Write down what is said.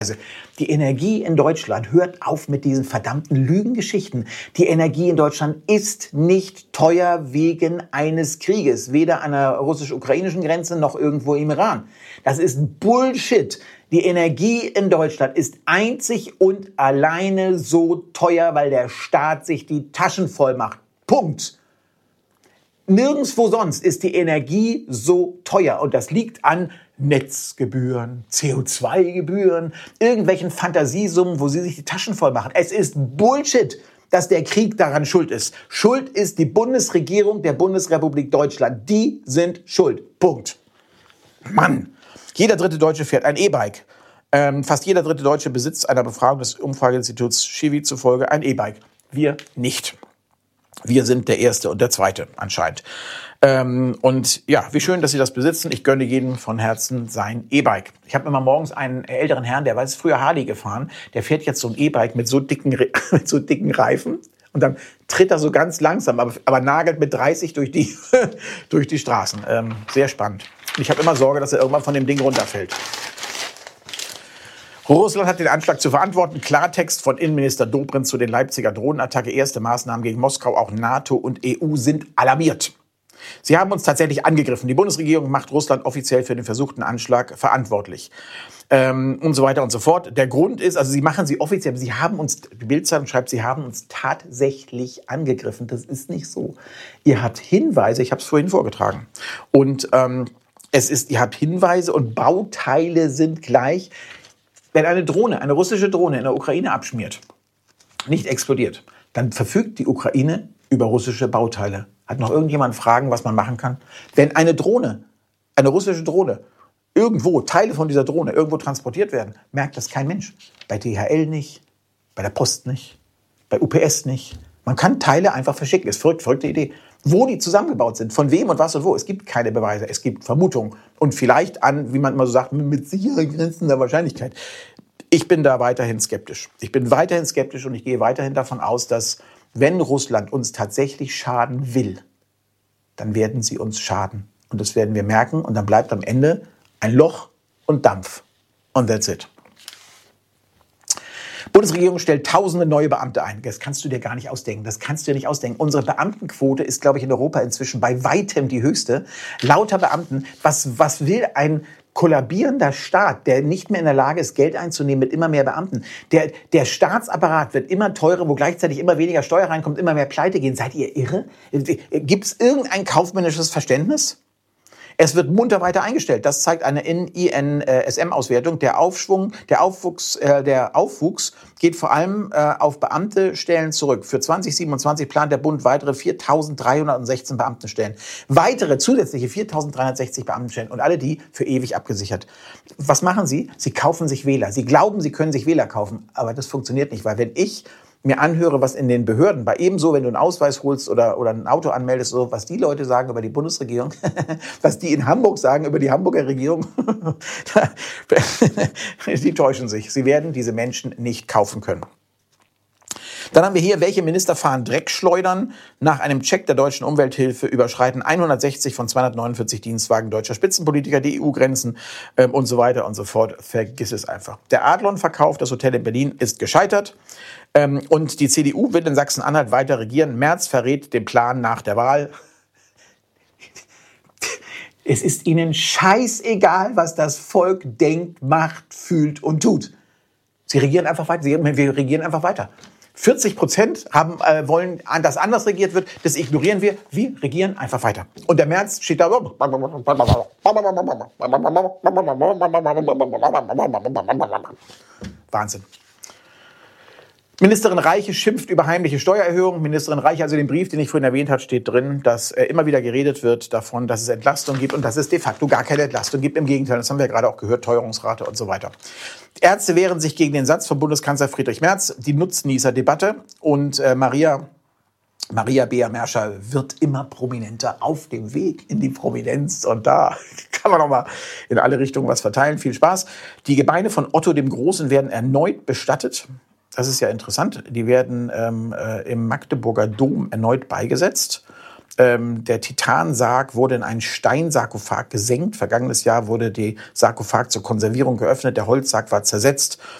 Die Energie in Deutschland, hört auf mit diesen verdammten Lügengeschichten. Die Energie in Deutschland ist nicht teuer wegen eines Krieges, weder an der russisch-ukrainischen Grenze noch irgendwo im Iran. Das ist Bullshit. Die Energie in Deutschland ist einzig und alleine so teuer, weil der Staat sich die Taschen voll macht. Punkt. Nirgendwo sonst ist die Energie so teuer. Und das liegt an Netzgebühren, CO2-Gebühren, irgendwelchen Fantasiesummen, wo sie sich die Taschen voll machen. Es ist Bullshit, dass der Krieg daran schuld ist. Schuld ist die Bundesregierung der Bundesrepublik Deutschland. Die sind schuld. Punkt. Mann. Jeder dritte Deutsche fährt ein E-Bike. Fast jeder dritte Deutsche besitzt einer Befragung des Umfrageinstituts Shivi zufolge ein E-Bike. Wir nicht. Wir sind der Erste und der Zweite anscheinend. Und ja, wie schön, dass Sie das besitzen. Ich gönne jedem von Herzen sein E-Bike. Ich habe immer morgens einen älteren Herrn, der war früher Harley gefahren. Der fährt jetzt so ein E-Bike mit so dicken Reifen. Und dann tritt er so ganz langsam, aber nagelt mit 30 durch die Straßen. Sehr spannend. Ich habe immer Sorge, dass er irgendwann von dem Ding runterfällt. Russland hat den Anschlag zu verantworten. Klartext von Innenminister Dobrindt zu den Leipziger Drohnenattacke. Erste Maßnahmen gegen Moskau. Auch NATO und EU sind alarmiert. Sie haben uns tatsächlich angegriffen. Die Bundesregierung macht Russland offiziell für den versuchten Anschlag verantwortlich. Und so weiter und so fort. Der Grund ist, also sie machen sie offiziell, sie haben uns, die Bild-Zeitung schreibt, sie haben uns tatsächlich angegriffen. Das ist nicht so. Ihr habt Hinweise, ich habe es vorhin vorgetragen. Und ihr habt Hinweise und Bauteile sind gleich. Wenn eine russische Drohne in der Ukraine abschmiert, nicht explodiert, dann verfügt die Ukraine über russische Bauteile. Hat noch irgendjemand Fragen, was man machen kann? Wenn eine russische Drohne, Teile von dieser Drohne irgendwo transportiert werden, merkt das kein Mensch. Bei DHL nicht, bei der Post nicht, bei UPS nicht. Man kann Teile einfach verschicken. Ist verrückte Idee. Wo die zusammengebaut sind, von wem und was und wo. Es gibt keine Beweise, es gibt Vermutungen. Und vielleicht wie man immer so sagt, mit sicherer grenzender Wahrscheinlichkeit. Ich bin da weiterhin skeptisch. Ich bin weiterhin skeptisch und ich gehe weiterhin davon aus, dass wenn Russland uns tatsächlich schaden will, dann werden sie uns schaden. Und das werden wir merken. Und dann bleibt am Ende ein Loch und Dampf. Und that's it. Bundesregierung stellt tausende neue Beamte ein. Das kannst du dir gar nicht ausdenken. Unsere Beamtenquote ist, glaube ich, in Europa inzwischen bei weitem die höchste. Lauter Beamten. Was will ein kollabierender Staat, der nicht mehr in der Lage ist, Geld einzunehmen mit immer mehr Beamten? Der Staatsapparat wird immer teurer, wo gleichzeitig immer weniger Steuer reinkommt, immer mehr Pleite gehen. Seid ihr irre? Gibt es irgendein kaufmännisches Verständnis? Es wird munter weiter eingestellt. Das zeigt eine INSM-Auswertung. Der Aufwuchs geht vor allem auf Beamtestellen zurück. Für 2027 plant der Bund weitere 4.316 Beamtenstellen. Weitere zusätzliche 4.360 Beamtenstellen und alle die für ewig abgesichert. Was machen sie? Sie kaufen sich Wähler. Sie glauben, sie können sich Wähler kaufen. Aber das funktioniert nicht, weil wenn ich mir anhöre, was in den Behörden, bei ebenso, wenn du einen Ausweis holst oder ein Auto anmeldest, so, was die Leute sagen über die Bundesregierung, was die in Hamburg sagen über die Hamburger Regierung, die täuschen sich. Sie werden diese Menschen nicht kaufen können. Dann haben wir hier, welche Minister fahren Dreckschleudern? Nach einem Check der deutschen Umwelthilfe überschreiten 160 von 249 Dienstwagen deutscher Spitzenpolitiker die EU-Grenzen und so weiter und so fort. Vergiss es einfach. Der Adlon-Verkauf, das Hotel in Berlin, ist gescheitert. Und die CDU will in Sachsen-Anhalt weiter regieren. Merz verrät den Plan nach der Wahl. Es ist ihnen scheißegal, was das Volk denkt, macht, fühlt und tut. Sie regieren einfach weiter. Wir regieren einfach weiter. 40% wollen, dass anders regiert wird. Das ignorieren wir. Wir regieren einfach weiter. Und der Merz steht da. Wahnsinn. Ministerin Reiche schimpft über heimliche Steuererhöhungen. Ministerin Reiche, also den Brief, den ich vorhin erwähnt habe, steht drin, dass immer wieder geredet wird davon, dass es Entlastung gibt und dass es de facto gar keine Entlastung gibt. Im Gegenteil, das haben wir ja gerade auch gehört, Teuerungsrate und so weiter. Ärzte wehren sich gegen den Satz von Bundeskanzler Friedrich Merz, die Nutznießer-Debatte. Und Maria Bea Merscher wird immer prominenter auf dem Weg in die Prominenz. Und da kann man noch mal in alle Richtungen was verteilen. Viel Spaß. Die Gebeine von Otto dem Großen werden erneut bestattet. Das ist ja interessant. Die werden im Magdeburger Dom erneut beigesetzt. Der Titansarg wurde in einen Steinsarkophag gesenkt. Vergangenes Jahr wurde der Sarkophag zur Konservierung geöffnet. Der Holzsarg war zersetzt.